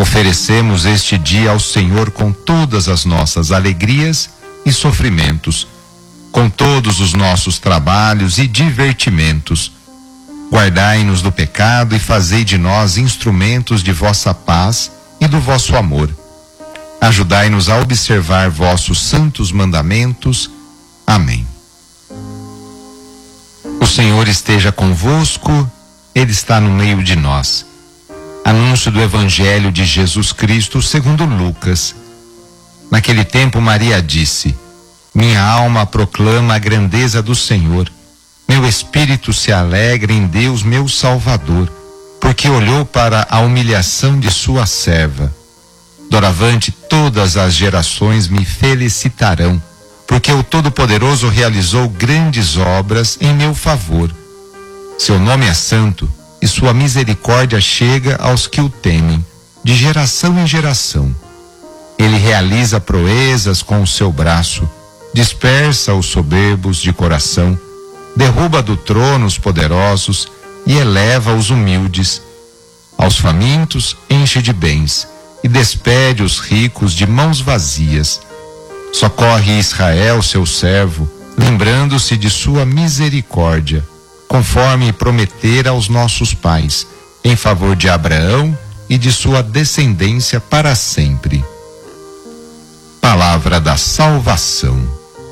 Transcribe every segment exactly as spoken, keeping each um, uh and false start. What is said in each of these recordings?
Oferecemos este dia ao Senhor com todas as nossas alegrias e sofrimentos, com todos os nossos trabalhos e divertimentos. Guardai-nos do pecado e fazei de nós instrumentos de vossa paz e do vosso amor. Ajudai-nos a observar vossos santos mandamentos. Amém. O Senhor esteja convosco, Ele está no meio de nós. Anúncio do Evangelho de Jesus Cristo segundo Lucas. Naquele tempo Maria disse: minha alma proclama a grandeza do Senhor. Meu espírito se alegra em Deus, meu Salvador, porque olhou para a humilhação de sua serva. Doravante todas as gerações me felicitarão, porque o Todo-Poderoso realizou grandes obras em meu favor. Seu nome é santo e sua misericórdia chega aos que o temem, de geração em geração. Ele realiza proezas com o seu braço, dispersa os soberbos de coração, derruba do trono os poderosos e eleva os humildes. Aos famintos enche de bens e despede os ricos de mãos vazias. Socorre Israel, seu servo, lembrando-se de sua misericórdia, conforme prometera aos nossos pais, em favor de Abraão e de sua descendência para sempre. Palavra da salvação.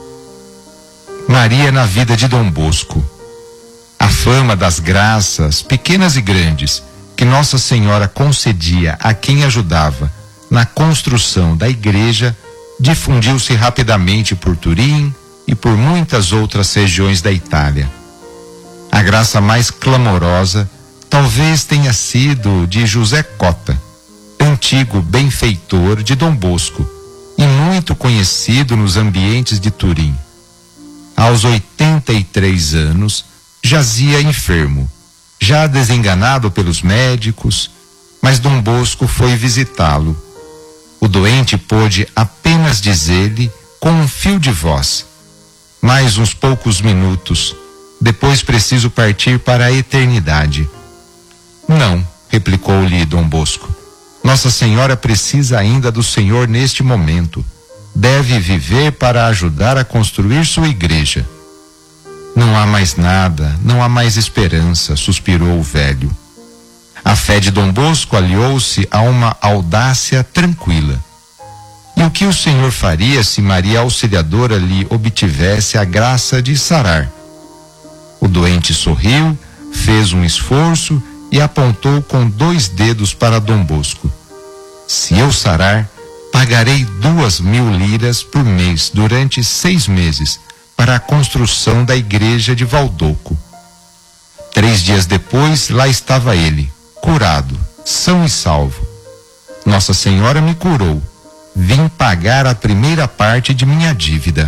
Maria na vida de Dom Bosco. A fama das graças, pequenas e grandes, que Nossa Senhora concedia a quem ajudava na construção da igreja, difundiu-se rapidamente por Turim e por muitas outras regiões da Itália. A graça mais clamorosa talvez tenha sido de José Cota, antigo benfeitor de Dom Bosco e muito conhecido nos ambientes de Turim. Aos oitenta e três anos, jazia enfermo, já desenganado pelos médicos, mas Dom Bosco foi visitá-lo. O doente pôde apenas dizer-lhe com um fio de voz: mais uns poucos minutos, depois preciso partir para a eternidade. Não, replicou-lhe Dom Bosco, Nossa Senhora precisa ainda do Senhor neste momento. Deve viver para ajudar a construir sua igreja. Não há mais nada, não há mais esperança, suspirou o velho. A fé de Dom Bosco aliou-se a uma audácia tranquila. E o que o Senhor faria se Maria Auxiliadora lhe obtivesse a graça de sarar? O doente sorriu, fez um esforço e apontou com dois dedos para Dom Bosco. Se eu sarar, pagarei duas mil liras por mês durante seis meses para a construção da igreja de Valdoco. Três dias depois, lá estava ele, curado, são e salvo. Nossa Senhora me curou. Vim pagar a primeira parte de minha dívida.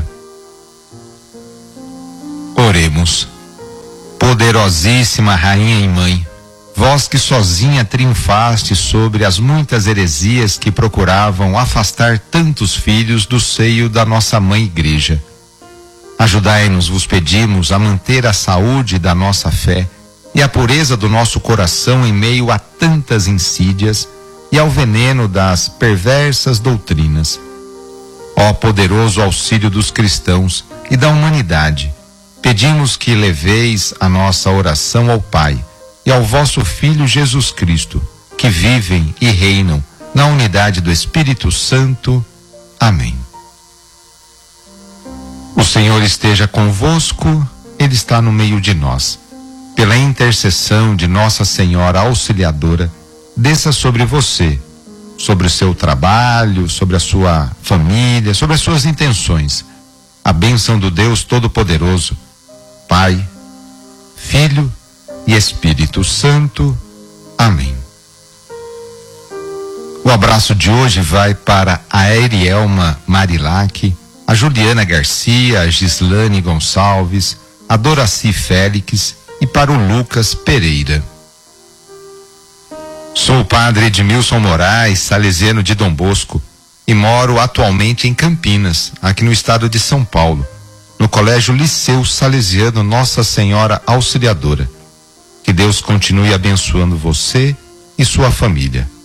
Oremos. Poderosíssima Rainha e Mãe, vós que sozinha triunfaste sobre as muitas heresias que procuravam afastar tantos filhos do seio da nossa Mãe Igreja. Ajudai-nos, vos pedimos, a manter a saúde da nossa fé e a pureza do nosso coração em meio a tantas insídias e ao veneno das perversas doutrinas. Ó poderoso auxílio dos cristãos e da humanidade, pedimos que leveis a nossa oração ao Pai e ao vosso Filho Jesus Cristo, que vivem e reinam na unidade do Espírito Santo. Amém. O Senhor esteja convosco, Ele está no meio de nós. Pela intercessão de Nossa Senhora Auxiliadora, desça sobre você, sobre o seu trabalho, sobre a sua família, sobre as suas intenções, a bênção do Deus Todo-Poderoso, Pai, Filho e Espírito Santo. Amém. O abraço de hoje vai para a Erielma Marilac, a Juliana Garcia, a Gislane Gonçalves, a Doraci Félix e para o Lucas Pereira. Sou o padre Edmilson Moraes, salesiano de Dom Bosco, e moro atualmente em Campinas, aqui no estado de São Paulo, no Colégio Liceu Salesiano Nossa Senhora Auxiliadora. Que Deus continue abençoando você e sua família.